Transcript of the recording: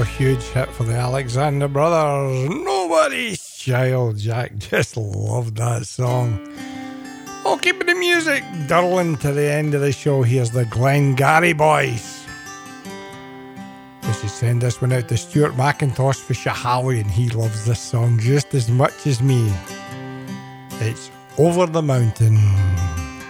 huge hit for the Alexander Brothers. Nobody's Child. Jack just loved that song. Oh, keeping the music dirling to the end of the show. Here's the Glengarry Boys. We should send this one out to Stuart McIntosh for Shahali, and he loves this song just as much as me. It's Over the Mountain.